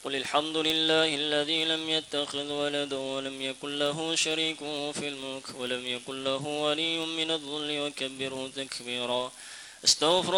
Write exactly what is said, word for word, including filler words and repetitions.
قل الحمد لله الذي لم يتخذ ولدا ولم يكن له شريك في الملك ولم يكن له ولي من الذل وكبره تكبيرا. استغفر